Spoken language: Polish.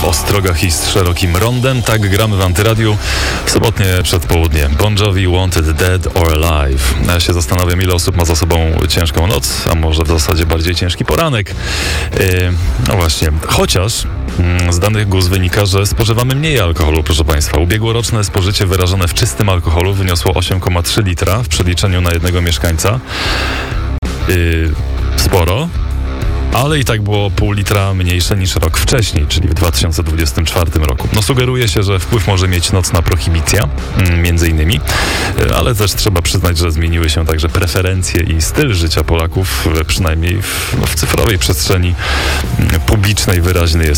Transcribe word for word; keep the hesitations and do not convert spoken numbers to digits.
w Ostrogach i z szerokim rondem. Tak gramy w Antyradiu w sobotnie przedpołudnie. Bon Jovi, Wanted, Dead or Alive. Ja się zastanawiam, ile osób ma za sobą ciężką noc, a może w zasadzie bardziej ciężki poranek. Yy, no właśnie, chociaż yy, z danych G U S wynika, że spożywamy mniej alkoholu, proszę Państwa. Ubiegłoroczne spożycie wyrażone w czystym alkoholu wyniosło osiem przecinek trzy litra w przeliczeniu na jednego mieszkańca. Yy, sporo. Ale i tak było pół litra mniejsze niż rok wcześniej, czyli w dwa tysiące dwudziestym czwartym roku. No sugeruje się, że wpływ może mieć nocna prohibicja, między innymi, ale też trzeba przyznać, że zmieniły się także preferencje i styl życia Polaków, przynajmniej w, no, w cyfrowej przestrzeni publicznej wyraźny jest